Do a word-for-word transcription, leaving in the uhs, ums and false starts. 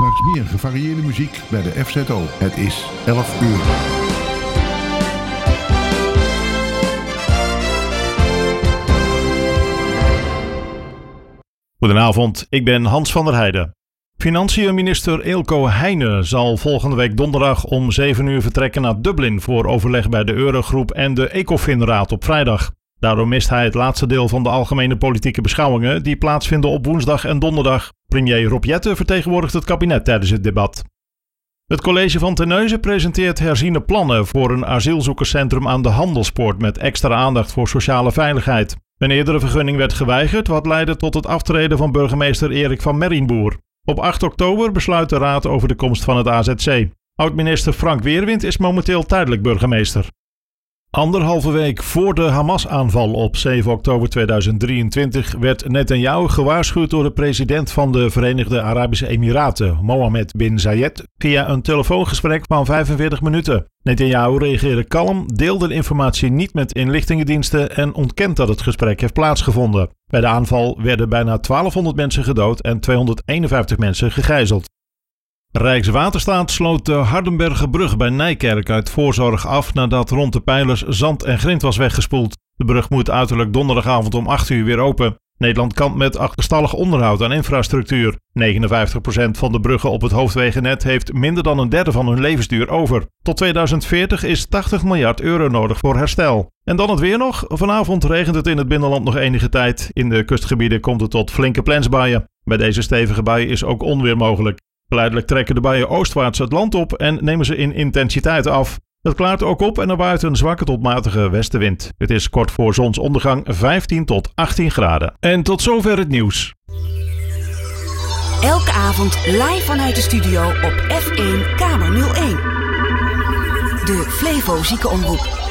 Straks meer gevarieerde muziek bij de F Z O. Het is elf uur. Goedenavond, ik ben Hans van der Heijden. Financiën-minister Eelco Heijnen zal volgende week donderdag om zeven uur vertrekken naar Dublin voor overleg bij de Eurogroep en de Ecofin-raad op vrijdag. Daardoor mist hij het laatste deel van de algemene politieke beschouwingen die plaatsvinden op woensdag en donderdag. Premier Rob Jetten vertegenwoordigt het kabinet tijdens het debat. Het college van Terneuzen presenteert herziene plannen voor een asielzoekerscentrum aan de Handelspoort met extra aandacht voor sociale veiligheid. Een eerdere vergunning werd geweigerd, wat leidde tot het aftreden van burgemeester Erik van Merrienboer. Op acht oktober besluit de raad over de komst van het A Z C. Oud-minister Frank Weerwind is momenteel tijdelijk burgemeester. Anderhalve week voor de Hamas-aanval op zeven oktober tweeduizend drieëntwintig werd Netanyahu gewaarschuwd door de president van de Verenigde Arabische Emiraten, Mohammed bin Zayed, via een telefoongesprek van vijfenveertig minuten. Netanyahu reageerde kalm, deelde de informatie niet met inlichtingendiensten en ontkent dat het gesprek heeft plaatsgevonden. Bij de aanval werden bijna twaalfhonderd mensen gedood en tweehonderdeenenvijftig mensen gegijzeld. Rijkswaterstaat sloot de Hardenbergerbrug bij Nijkerk uit voorzorg af nadat rond de pijlers zand en grind was weggespoeld. De brug moet uiterlijk donderdagavond om acht uur weer open. Nederland kampt met achterstallig onderhoud aan infrastructuur. negenenvijftig procent van de bruggen op het hoofdwegennet heeft minder dan een derde van hun levensduur over. Tot tweeduizend veertig is tachtig miljard euro nodig voor herstel. En dan het weer nog. Vanavond regent het in het binnenland nog enige tijd. In de kustgebieden komt het tot flinke plensbuien. Bij deze stevige buien is ook onweer mogelijk. Geleidelijk trekken de buien oostwaarts het land op en nemen ze in intensiteit af. Het klaart ook op en er waait een zwakke tot matige westenwind. Het is kort voor zonsondergang vijftien tot achttien graden. En tot zover het nieuws. Elke avond live vanuit de studio op F één Kamer nul één. De Flevo Ziekenomroep.